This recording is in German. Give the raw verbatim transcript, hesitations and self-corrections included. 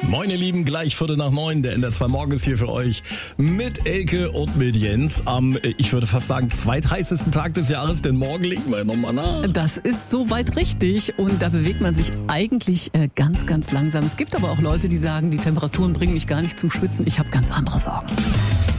Moin ihr Lieben, gleich Viertel nach neun, der N D R zwei Morgen ist hier für euch mit Elke und mit Jens am, ich würde fast sagen, zweitheißesten Tag des Jahres, denn morgen legen wir nochmal nach. Das ist soweit richtig und da bewegt man sich eigentlich äh, ganz, ganz langsam. Es gibt aber auch Leute, die sagen, die Temperaturen bringen mich gar nicht zum Schwitzen, ich habe ganz andere Sorgen.